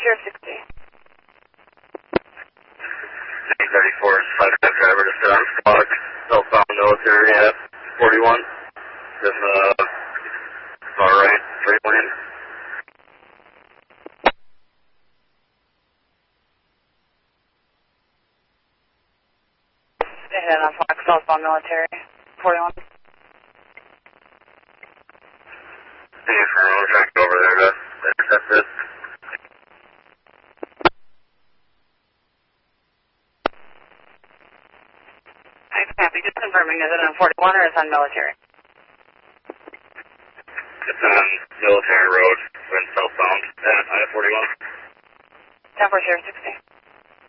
Sheriff 60. 34 is 5 driver to sit on Squawk, southbound military at 41. Then far right, straight lane. Stay ahead on Fox, southbound military, 41. Thank you for another track over there to intercept it. Happy, just confirming, is it on 41 or is it on military? It's on Military Road, going southbound at I-41. 10 for Sheriff 60.